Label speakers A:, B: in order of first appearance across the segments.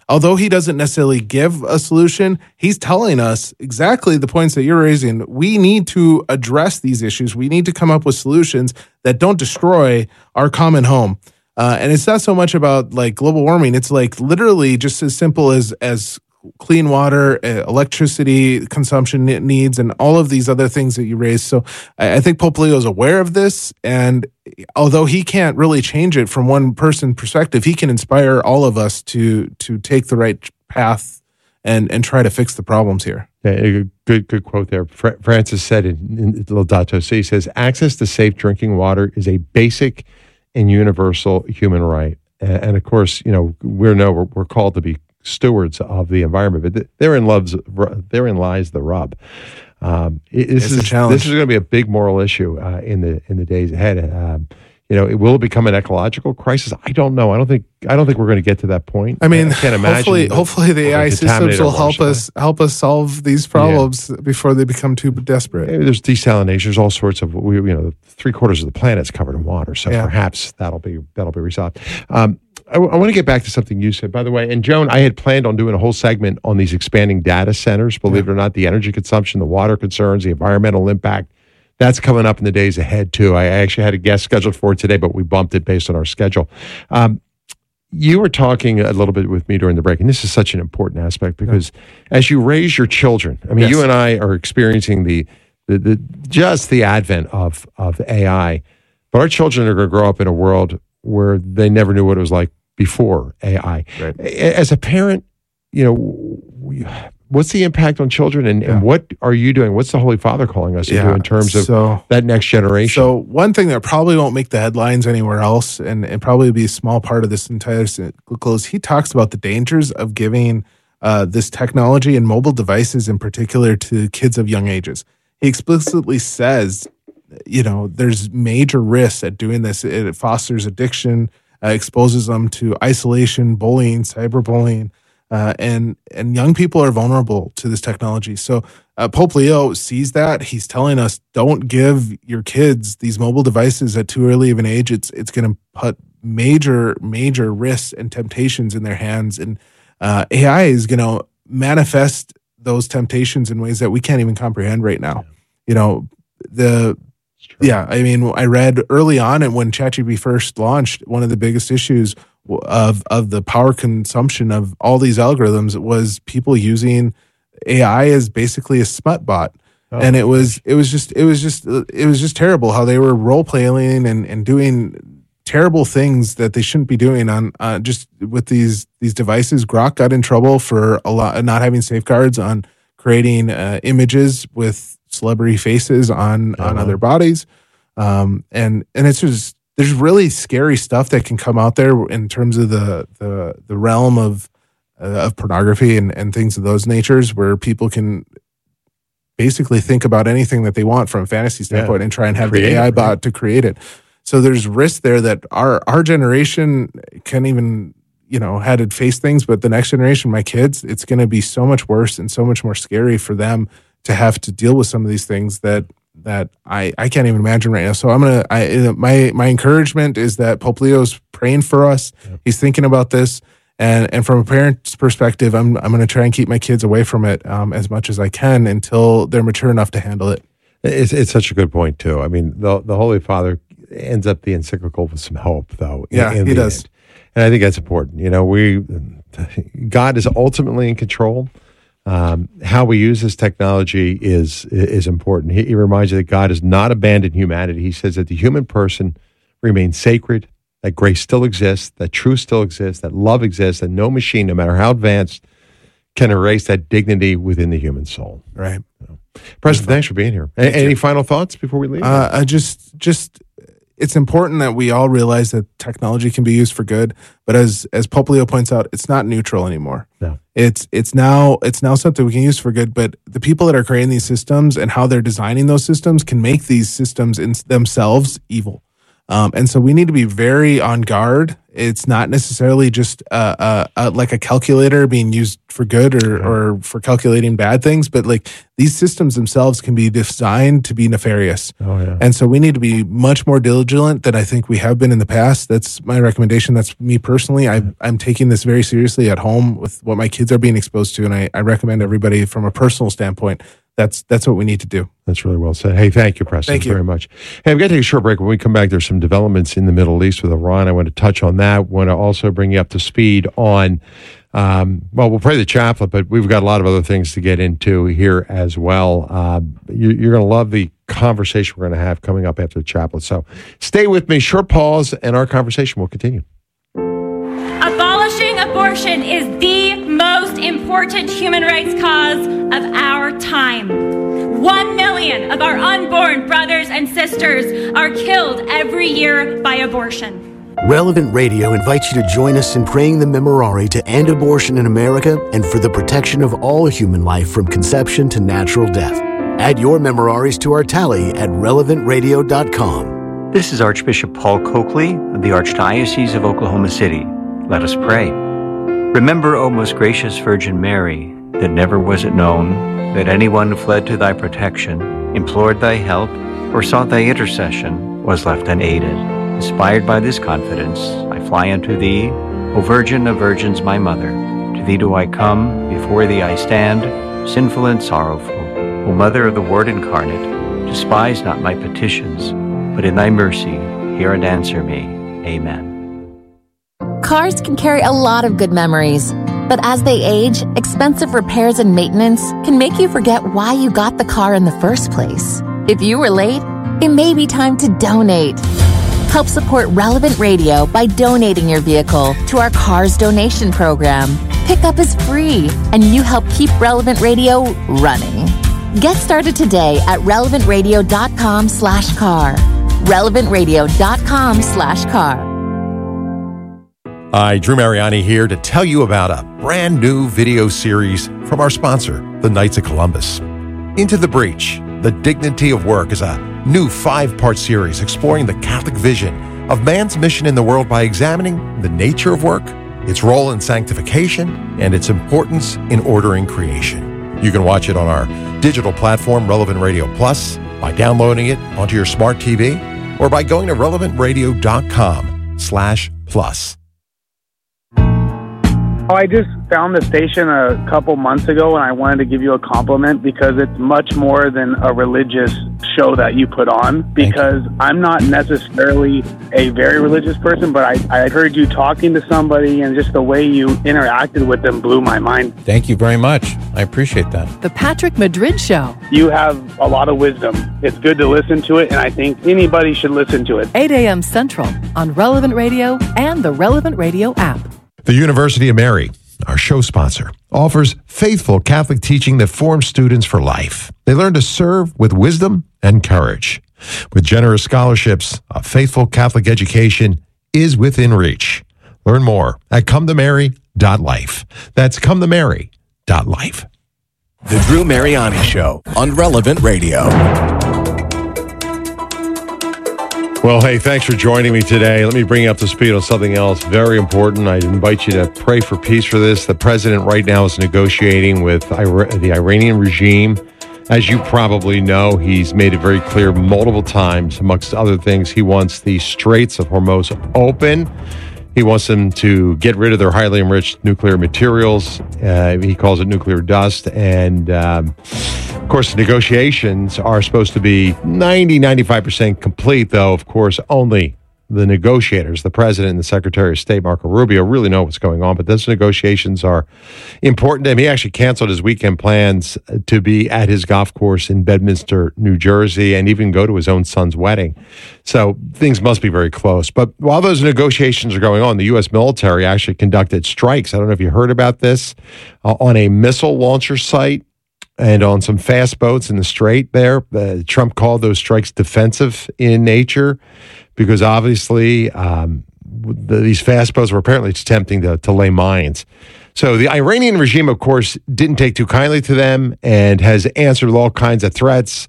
A: although he doesn't necessarily give a solution, he's telling us exactly the points that you're raising. We need to address these issues. We need to come up with solutions that don't destroy our common home. And it's not so much about like global warming. It's like literally just as simple as clean water, electricity consumption needs, and all of these other things that you raised. So I think Pope Leo is aware of this. And although he can't really change it from one person's perspective, he can inspire all of us to take the right path and try to fix the problems here.
B: Yeah, good quote there. Francis said in Laudato Si, he says, access to safe drinking water is a basic and universal human right. And of course, we're called to be stewards of the environment, but therein lies the rub. This is going to be a big moral issue in the days ahead. Will it become an ecological crisis? I don't know. I don't think we're going to get to that point.
A: I mean,
B: I can't imagine.
A: Hopefully the AI systems will help us solve these problems before they become too desperate.
B: There's desalination. There's all sorts of 3/4 of the planet's covered in water, so perhaps that'll be resolved. I want to get back to something you said, by the way. And Joan, I had planned on doing a whole segment on these expanding data centers. Believe it or not, the energy consumption, the water concerns, the environmental impact. That's coming up in the days ahead, too. I actually had a guest scheduled for it today, but we bumped it based on our schedule. You were talking a little bit with me during the break, and this is such an important aspect because as you raise your children, I mean, you and I are experiencing the advent of AI, but our children are going to grow up in a world where they never knew what it was like before AI. Right. As a parent, what's the impact on children and what are you doing? What's the Holy Father calling us to do in terms of that next generation?
A: So one thing that probably won't make the headlines anywhere else and probably be a small part of this entire close, he talks about the dangers of giving this technology and mobile devices in particular to kids of young ages. He explicitly says, there's major risks at doing this. It fosters addiction, exposes them to isolation, bullying, cyberbullying, and young people are vulnerable to this technology. So Pope Leo sees that. He's telling us, don't give your kids these mobile devices at too early of an age. It's going to put major risks and temptations in their hands. And AI is going to manifest those temptations in ways that we can't even comprehend right now. I read early on, and when ChatGPT first launched, one of the biggest issues of the power consumption of all these algorithms was people using AI as basically a smut bot. And it was just terrible how they were role playing and doing terrible things that they shouldn't be doing on just with these devices. Grok got in trouble for not having safeguards on creating images with celebrity faces on other bodies. And it's just, there's really scary stuff that can come out there in terms of the realm of pornography and things of those natures, where people can basically think about anything that they want from a fantasy standpoint and try and have the AI bot to create it. So there's risk there that our generation can't even, had to face things, but the next generation, my kids, it's going to be so much worse and so much more scary for them to have to deal with some of these things that I can't even imagine right now. So my encouragement is that Pope Leo's praying for us. Yeah. He's thinking about this, and from a parent's perspective, I'm going to try and keep my kids away from it as much as I can until they're mature enough to handle it.
B: It's such a good point too. I mean, the Holy Father ends up the encyclical with some hope, though.
A: He does,
B: and I think that's important. God is ultimately in control. How we use this technology is important. He reminds you that God has not abandoned humanity. He says that the human person remains sacred, that grace still exists, that truth still exists, that love exists, and no machine, no matter how advanced, can erase that dignity within the human soul.
A: Right.
B: President, thanks for being here. Any final thoughts before we leave?
A: It's important that we all realize that technology can be used for good, but as Pope Leo points out, it's not neutral anymore.
B: No.
A: It's now something we can use for good, but the people that are creating these systems and how they're designing those systems can make these systems in themselves evil. And so we need to be very on guard. It's not necessarily just like a calculator being used for good or for calculating bad things, but like these systems themselves can be designed to be nefarious.
B: Oh, yeah.
A: And so we need to be much more diligent than I think we have been in the past. That's my recommendation. That's me personally. I'm taking this very seriously at home with what my kids are being exposed to. And I recommend everybody from a personal standpoint, that's what we need to do.
B: That's really well said. Hey, thank you, Preston,
A: Thank you
B: very much. Hey, we've got to take a short break. When we come back, there's some developments in the Middle East with Iran. I want to touch on that. I want to also bring you up to speed on, we'll pray the chaplet, but we've got a lot of other things to get into here as well. You're going to love the conversation we're going to have coming up after the chaplet. So stay with me. Short pause, and our conversation will continue.
C: Abolishing abortion is the most important human rights cause of our time. 1 million of our unborn brothers and sisters are killed every year by abortion.
D: Relevant Radio invites you to join us in praying the Memorare to end abortion in America and for the protection of all human life from conception to natural death. Add your Memoraries to our tally at relevantradio.com.
E: This is Archbishop Paul Coakley of the Archdiocese of Oklahoma City. Let us pray. Remember, O most gracious Virgin Mary, that never was it known that anyone who fled to thy protection, implored thy help, or sought thy intercession was left unaided. Inspired by this confidence, I fly unto thee, O Virgin of Virgins, my Mother. To thee do I come, before thee I stand, sinful and sorrowful. O Mother of the Word incarnate, despise not my petitions, but in thy mercy hear and answer me. Amen.
F: Cars can carry a lot of good memories, but as they age, expensive repairs and maintenance can make you forget why you got the car in the first place. If you were late, it may be time to donate. Help support Relevant Radio by donating your vehicle to our Cars Donation Program. Pickup is free, and you help keep Relevant Radio running. Get started today at relevantradio.com/car. relevantradio.com/car.
B: Hi, Drew Mariani here to tell you about a brand new video series from our sponsor, the Knights of Columbus. Into the Breach, The Dignity of Work is a new 5-part series exploring the Catholic vision of man's mission in the world by examining the nature of work, its role in sanctification, and its importance in ordering creation. You can watch it on our digital platform, Relevant Radio Plus, by downloading it onto your smart TV, or by going to relevantradio.com/plus.
G: I just found the station a couple months ago, and I wanted to give you a compliment because it's much more than a religious show that you put on, because I'm not necessarily a very religious person, but I heard you talking to somebody, and just the way you interacted with them blew my mind.
H: Thank you very much. I appreciate that.
I: The Patrick Madrid Show.
G: You have a lot of wisdom. It's good to listen to it, and I think anybody should listen to it.
I: 8 a.m. Central on Relevant Radio and the Relevant Radio app.
B: The University of Mary, our show sponsor, offers faithful Catholic teaching that forms students for life. They learn to serve with wisdom and courage. With generous scholarships, a faithful Catholic education is within reach. Learn more at cometomary.life. That's cometomary.life.
J: The Drew Mariani Show on Relevant Radio.
B: Well, hey, thanks for joining me today. Let me bring you up to speed on something else very important. I invite you to pray for peace for this. The president right now is negotiating with the Iranian regime. As you probably know, he's made it very clear multiple times, amongst other things, he wants the Straits of Hormuz open. He wants them to get rid of their highly enriched nuclear materials. He calls it nuclear dust. And, of course, the negotiations are supposed to be 95% complete, though, of course, only the negotiators, the president and the Secretary of State, Marco Rubio, really know what's going on. But those negotiations are important to him. He actually canceled his weekend plans to be at his golf course in Bedminster, New Jersey, and even go to his own son's wedding. So things must be very close. But while those negotiations are going on, the U.S. military actually conducted strikes. I don't know if you heard about this, on a missile launcher site and on some fast boats in the Strait there. Trump called those strikes defensive in nature, because obviously these fast boats were apparently attempting to lay mines. So the Iranian regime, of course, didn't take too kindly to them and has answered with all kinds of threats.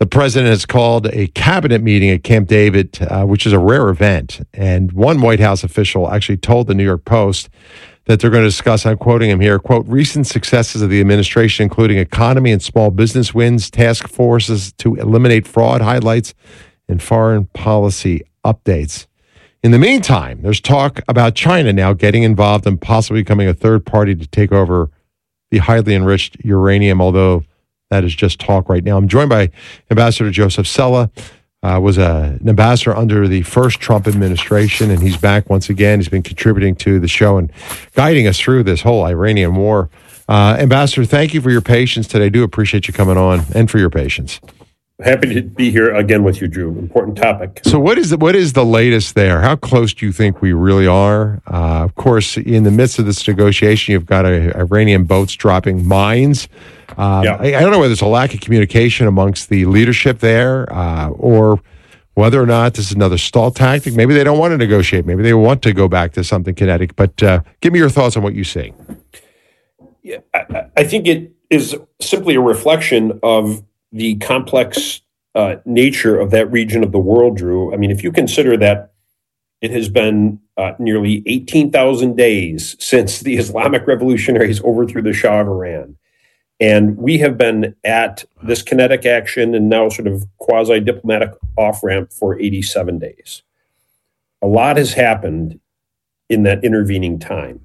B: The president has called a cabinet meeting at Camp David, which is a rare event. And one White House official actually told the New York Post that they're going to discuss, I'm quoting him here, quote, recent successes of the administration, including economy and small business wins, task forces to eliminate fraud, highlights, and foreign policy updates. In the meantime, there's talk about China now getting involved and possibly becoming a third party to take over the highly enriched uranium, although that is just talk right now. I'm joined by Ambassador Joseph Cella, was an ambassador under the first Trump administration, and he's back once again. He's been contributing to the show and guiding us through this whole Iranian war. Ambassador, thank you for your patience today. I do appreciate you coming on and for your patience.
K: Happy to be here again with you, Drew. Important topic.
B: So what is the latest there? How close do you think we really are? Of course, in the midst of this negotiation, you've got Iranian boats dropping mines. I don't know whether there's a lack of communication amongst the leadership there or whether or not this is another stall tactic. Maybe they don't want to negotiate. Maybe they want to go back to something kinetic. But give me your thoughts on what you see.
K: Yeah, I think it is simply a reflection of the complex nature of that region of the world, Drew. I mean, if you consider that it has been nearly 18,000 days since the Islamic revolutionaries overthrew the Shah of Iran, and we have been at this kinetic action and now sort of quasi-diplomatic off-ramp for 87 days. A lot has happened in that intervening time.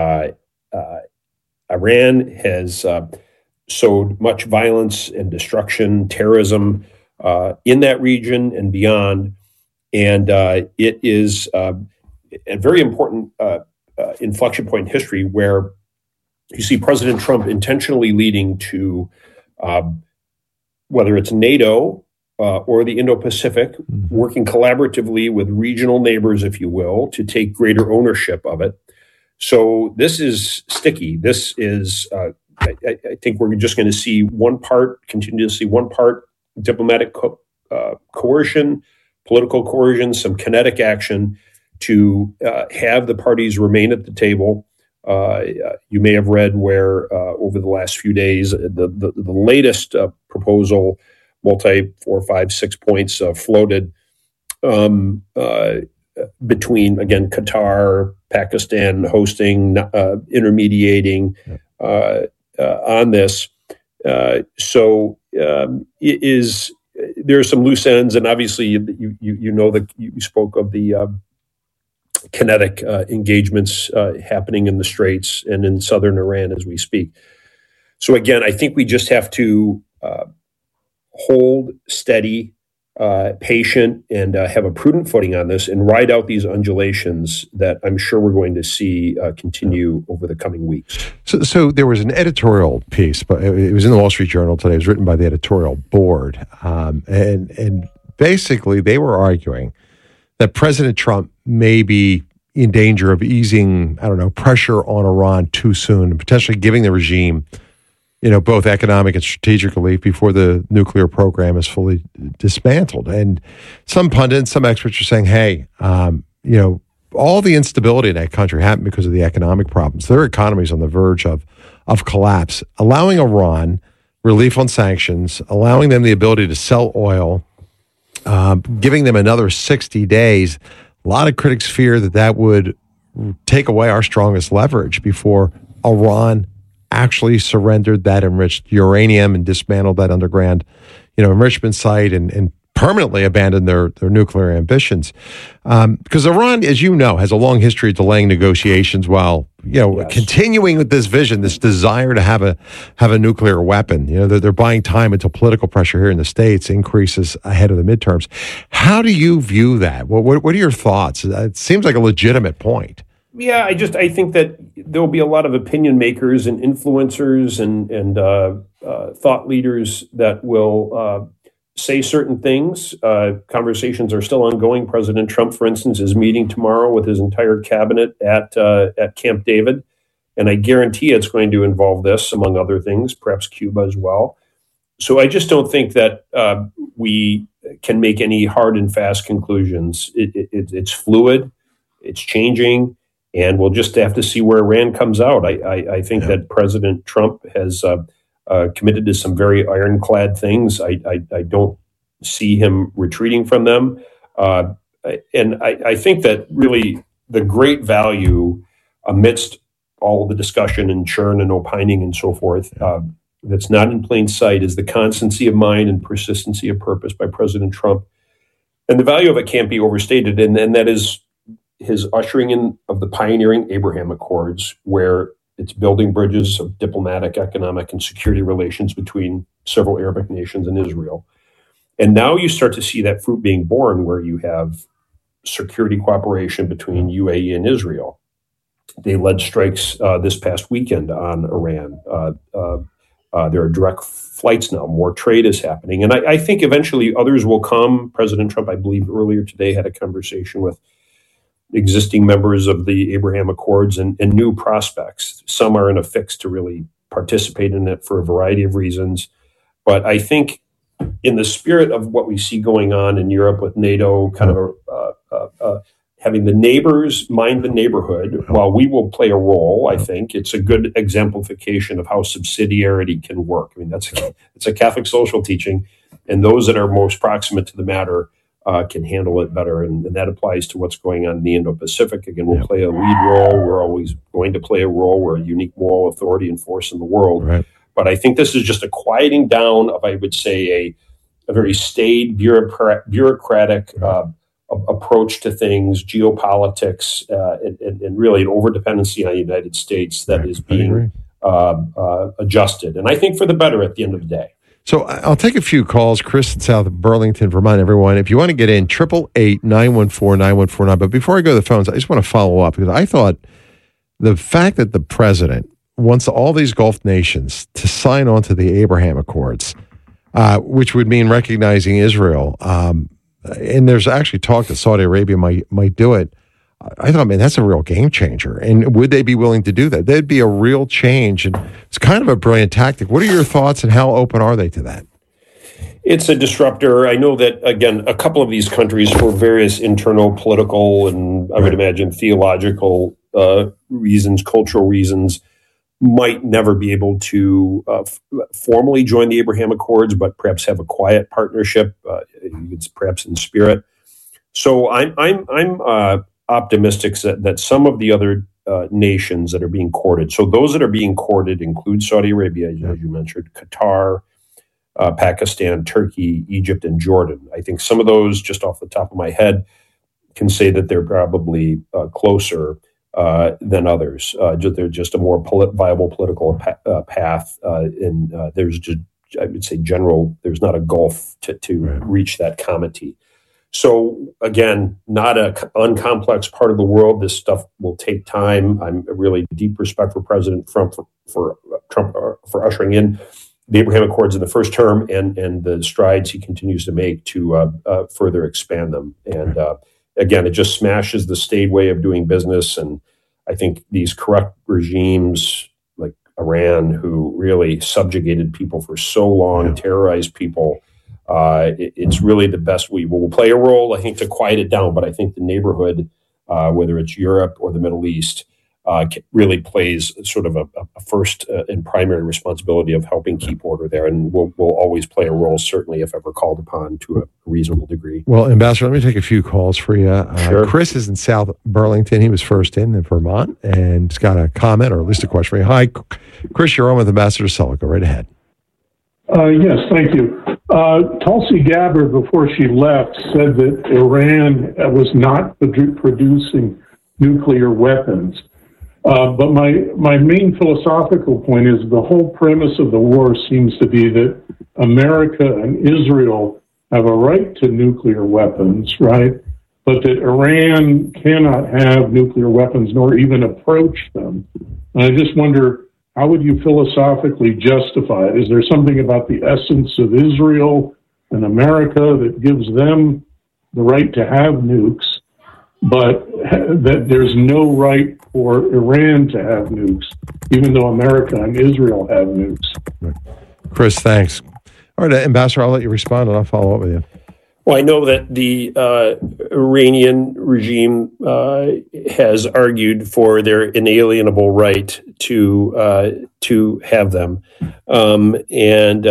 K: Iran has sowed much violence and destruction, terrorism in that region and beyond. And it is a very important inflection point in history where you see President Trump intentionally leading to whether it's NATO or the Indo-Pacific, working collaboratively with regional neighbors, if you will, to take greater ownership of it. So this is sticky. This is, I think we're just going to continue to see one part diplomatic coercion, political coercion, some kinetic action to have the parties remain at the table. You may have read where over the last few days, the latest proposal, 4, 5, 6 points floated between, again, Qatar, Pakistan hosting, intermediating on this. So it is. There are some loose ends, and obviously, you know that you spoke of the kinetic engagements happening in the Straits and in southern Iran as we speak. So again, I think we just have to hold steady, patient, and have a prudent footing on this and ride out these undulations that I'm sure we're going to see continue over the coming weeks.
B: So there was an editorial piece, but it was in the Wall Street Journal today. It was written by the editorial board. And basically they were arguing that President Trump may be in danger of easing, pressure on Iran too soon, and potentially giving the regime both economic and strategic relief before the nuclear program is fully dismantled. And some pundits, some experts are saying, hey, all the instability in that country happened because of the economic problems. Their economy is on the verge of collapse. Allowing Iran relief on sanctions, allowing them the ability to sell oil, giving them another 60 days, a lot of critics fear that would take away our strongest leverage before Iran actually surrendered that enriched uranium and dismantled that underground, enrichment site and permanently abandoned their nuclear ambitions. Because Iran, as you know, has a long history of delaying negotiations while, continuing with this vision, this desire to have a nuclear weapon. They're buying time until political pressure here in the States increases ahead of the midterms. How do you view that? What are your thoughts? It seems like a legitimate point.
K: Yeah, I think that there will be a lot of opinion makers and influencers and thought leaders that will say certain things. Conversations are still ongoing. President Trump, for instance, is meeting tomorrow with his entire cabinet at Camp David, and I guarantee it's going to involve this, among other things, perhaps Cuba as well. So I just don't think that we can make any hard and fast conclusions. It's fluid, it's changing. And we'll just have to see where Iran comes out. I think that President Trump has committed to some very ironclad things. I don't see him retreating from them. And I think that really the great value amidst all of the discussion and churn and opining and so forth that's not in plain sight is the constancy of mind and persistency of purpose by President Trump. And the value of it can't be overstated. And that is his ushering in of the pioneering Abraham Accords, where it's building bridges of diplomatic, economic, and security relations between several Arabic nations and Israel. And now you start to see that fruit being born, where you have security cooperation between UAE and Israel. They led strikes this past weekend on Iran. There are direct flights now. More trade is happening. And I think eventually others will come. President Trump, I believe, earlier today had a conversation with existing members of the Abraham Accords and new prospects. Some are in a fix to really participate in it for a variety of reasons. But I think in the spirit of what we see going on in Europe with NATO, kind of having the neighbors mind the neighborhood, while we will play a role, I think it's a good exemplification of how subsidiarity can work. I mean, it's a Catholic social teaching, and those that are most proximate to the matter can handle it better. And that applies to what's going on in the Indo-Pacific. Again, we'll play a lead role. We're always going to play a role. We're a unique moral authority and force in the world.
B: Right.
K: But I think this is just a quieting down of, I would say, a very staid, bureaucratic approach to things, geopolitics, and really an overdependency on the United States that is being adjusted. And I think for the better at the end of the day.
B: So I'll take a few calls. Chris in South Burlington, Vermont, everyone. If you want to get in, 888-914-9149. But before I go to the phones, I just want to follow up, because I thought the fact that the president wants all these Gulf nations to sign on to the Abraham Accords, which would mean recognizing Israel, and there's actually talk that Saudi Arabia might do it. I thought, man, that's a real game changer. And would they be willing to do that? That'd be a real change. And it's kind of a brilliant tactic. What are your thoughts, and how open are they to that?
K: It's a disruptor. I know that, again, a couple of these countries, for various internal political and I would imagine theological reasons, cultural reasons, might never be able to formally join the Abraham Accords, but perhaps have a quiet partnership, perhaps in spirit. So I'm optimistic that some of the other nations that are being courted, so those that are being courted include Saudi Arabia, as you mentioned, Qatar, Pakistan, Turkey, Egypt, and Jordan. I think some of those, just off the top of my head, can say that they're probably closer than others. They're just a more viable political path. And there's just, I would say, there's not a gulf to reach that comity. So again, not an uncomplex part of the world. This stuff will take time. I'm a really deep respect for President Trump for ushering in the Abraham Accords in the first term and the strides he continues to make to further expand them. And again, it just smashes the staid way of doing business. And I think these corrupt regimes like Iran, who really subjugated people for so long, terrorized people, it's really the best. We will play a role, I think, to quiet it down. But I think the neighborhood, whether it's Europe or the Middle East, really plays sort of a first and primary responsibility of helping keep order there. And we'll always play a role, certainly, if ever called upon to a reasonable degree.
B: Well, Ambassador, let me take a few calls for you.
K: Sure.
B: Chris is in South Burlington. He was first in Vermont, and he's got a comment or at least a question for you. Hi, Chris, you're on with Ambassador Sullivan. Go right ahead.
L: Yes, thank you. Tulsi Gabbard, before she left, said that Iran was not producing nuclear weapons. But my main philosophical point is the whole premise of the war seems to be that America and Israel have a right to nuclear weapons, right? But that Iran cannot have nuclear weapons nor even approach them. And I just wonder, how would you philosophically justify it? Is there something about the essence of Israel and America that gives them the right to have nukes, but that there's no right for Iran to have nukes, even though America and Israel have nukes?
B: Chris, thanks. All right, Ambassador, I'll let you respond and I'll follow up with you.
K: Well, I know that the Iranian regime has argued for their inalienable right to have them, and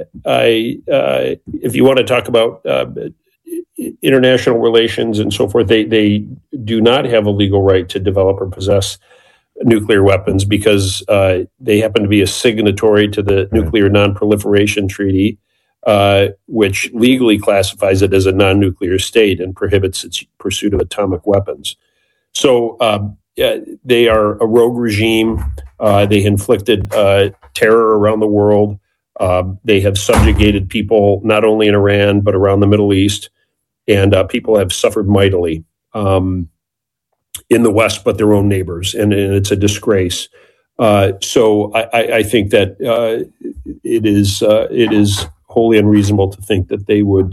K: if you want to talk about international relations and so forth, they do not have a legal right to develop or possess nuclear weapons because they happen to be a signatory to the Nuclear Non-Proliferation Treaty, which legally classifies it as a non-nuclear state and prohibits its pursuit of atomic weapons. So they are a rogue regime. They inflicted terror around the world. They have subjugated people not only in Iran, but around the Middle East. And people have suffered mightily in the West, but their own neighbors. And it's a disgrace. So I think that it is wholly unreasonable to think that they would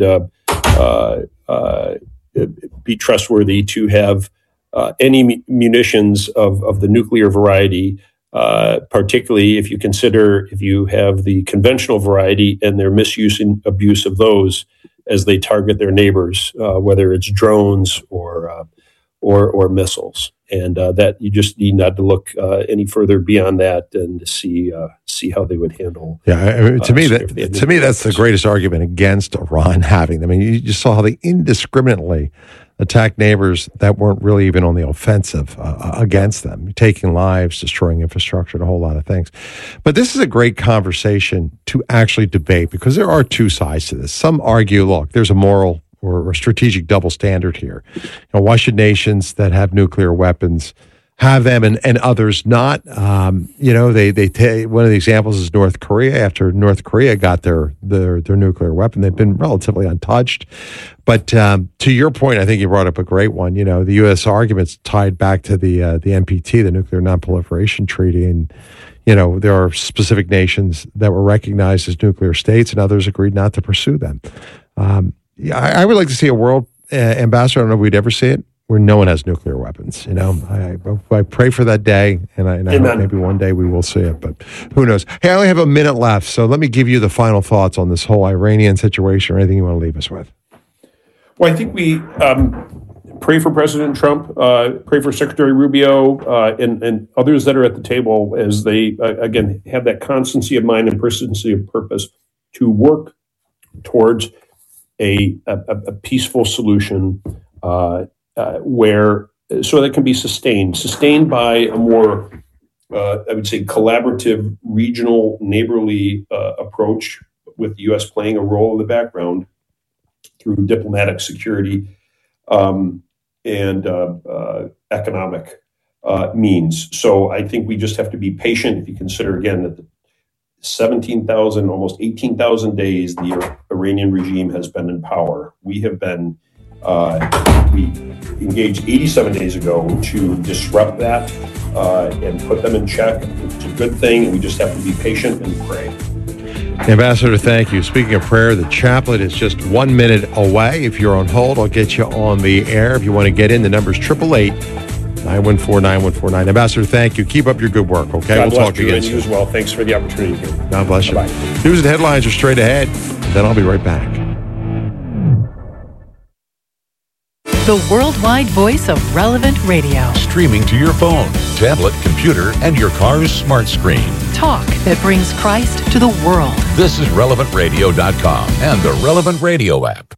K: be trustworthy to have any munitions of the nuclear variety, particularly if you consider if you have the conventional variety and their misuse and abuse of those as they target their neighbors, whether it's drones or missiles. And that you just need not to look any further beyond that and see how they would handle.
B: Yeah, I mean, to me, that's the greatest argument against Iran having them. I mean, you just saw how they indiscriminately attacked neighbors that weren't really even on the offensive against them, taking lives, destroying infrastructure, and a whole lot of things. But this is a great conversation to actually debate because there are two sides to this. Some argue, look, there's a moral or strategic double standard here. Why should nations that have nuclear weapons have them and others not? They take one of the examples is North Korea. After North Korea got their nuclear weapon, they've been relatively untouched. But to your point, I think you brought up a great one. The U.S. argument's tied back to the NPT, the Nuclear Non-Proliferation Treaty, and there are specific nations that were recognized as nuclear states, and others agreed not to pursue them. I would like to see a world, Ambassador, I don't know if we'd ever see it, where no one has nuclear weapons. I pray for that day, and I hope maybe one day we will see it, but who knows? Hey, I only have a minute left, so let me give you the final thoughts on this whole Iranian situation or anything you want to leave us with.
K: Well, I think we pray for President Trump, pray for Secretary Rubio, and others that are at the table as they, again, have that constancy of mind and persistency of purpose to work towards a peaceful solution where so that can be sustained by a more, I would say, collaborative, regional, neighborly approach with the U.S. playing a role in the background through diplomatic, security, and economic means. So I think we just have to be patient. If you consider, again, that the 17,000, almost 18,000 days the Iranian regime has been in power. We have been, we engaged 87 days ago to disrupt that and put them in check. It's a good thing, and we just have to be patient and pray.
B: Ambassador, thank you. Speaking of prayer, the chaplet is just 1 minute away. If you're on hold, I'll get you on the air. If you want to get in, the number's 888-914-9149. Ambassador, thank you. Keep up your good work, okay?
K: God we'll talk to you again soon. You as well. Thanks for the opportunity.
B: God bless you.
K: Bye-bye.
B: News and headlines are straight ahead. Then I'll be right back.
I: The worldwide voice of Relevant Radio.
J: Streaming to your phone, tablet, computer, and your car's smart screen.
I: Talk that brings Christ to the world.
J: This is RelevantRadio.com and the Relevant Radio app.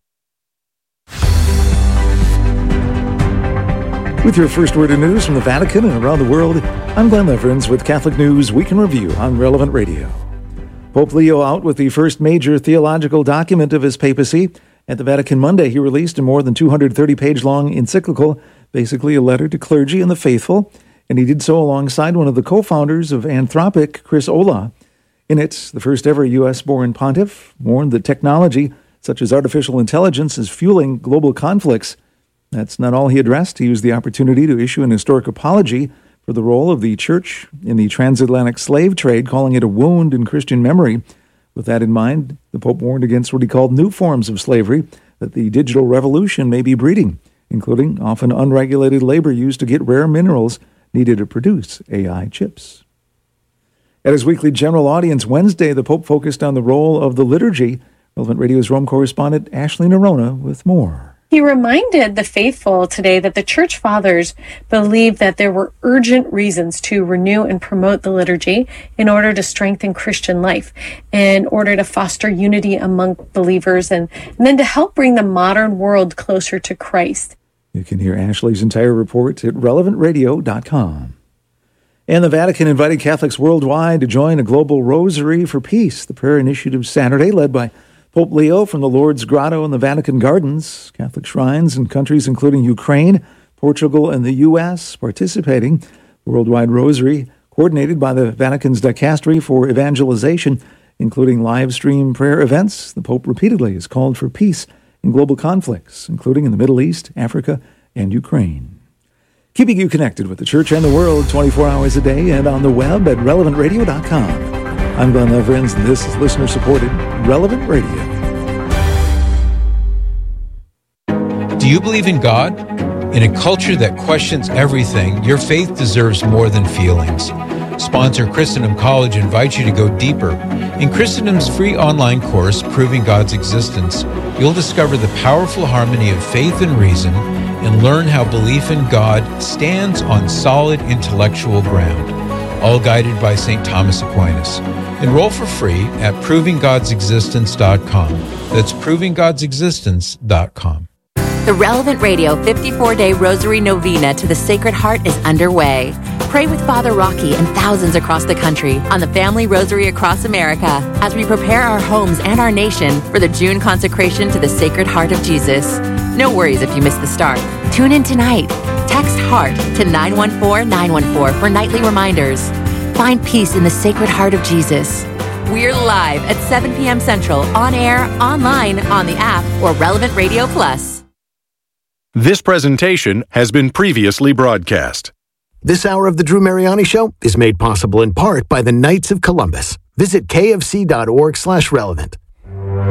M: With your first word of news from the Vatican and around the world, I'm Glenn Leverins with Catholic News Week in Review on Relevant Radio. Pope Leo out with the first major theological document of his papacy. At the Vatican Monday, he released a more than 230-page-long encyclical, basically a letter to clergy and the faithful, and he did so alongside one of the co-founders of Anthropic, Chris Olah. In it, the first-ever U.S.-born pontiff warned that technology, such as artificial intelligence, is fueling global conflicts. That's not all he addressed. He used the opportunity to issue an historic apology for the role of the Church in the transatlantic slave trade, calling it a wound in Christian memory. With that in mind, the Pope warned against what he called new forms of slavery that the digital revolution may be breeding, including often unregulated labor used to get rare minerals needed to produce AI chips. At his weekly general audience Wednesday, the Pope focused on the role of the liturgy. Relevant Radio's Rome correspondent Ashley Nerona with more.
N: He reminded the faithful today that the Church Fathers believed that there were urgent reasons to renew and promote the liturgy in order to strengthen Christian life, in order to foster unity among believers, and then to help bring the modern world closer to Christ.
M: You can hear Ashley's entire report at relevantradio.com. And the Vatican invited Catholics worldwide to join a global rosary for peace. The prayer initiative Saturday, led by Pope Leo from the Lourdes Grotto in the Vatican Gardens. Catholic shrines in countries including Ukraine, Portugal, and the U.S. participating. The Worldwide Rosary, coordinated by the Vatican's Dicastery for Evangelization, including live stream prayer events. The Pope repeatedly has called for peace in global conflicts, including in the Middle East, Africa, and Ukraine. Keeping you connected with the Church and the world 24 hours a day and on the web at relevantradio.com. I'm Glenn Leverins, and this is listener-supported Relevant Radio.
H: Do you believe in God? In a culture that questions everything, your faith deserves more than feelings. Sponsor Christendom College invites you to go deeper. In Christendom's free online course, Proving God's Existence, you'll discover the powerful harmony of faith and reason and learn how belief in God stands on solid intellectual ground, all guided by St. Thomas Aquinas. Enroll for free at provinggodsexistence.com. That's provinggodsexistence.com.
F: The Relevant Radio 54-day Rosary Novena to the Sacred Heart is underway. Pray with Father Rocky and thousands across the country on the Family Rosary across America as we prepare our homes and our nation for the June consecration to the Sacred Heart of Jesus. No worries if you miss the start. Tune in tonight. Text HEART to 914-914 for nightly reminders. Find peace in the Sacred Heart of Jesus. We're live at 7 p.m. Central, on air, online, on the app, or Relevant Radio Plus.
O: This presentation has been previously broadcast.
D: This hour of the Drew Mariani Show is made possible in part by the Knights of Columbus. Visit kfc.org/relevant.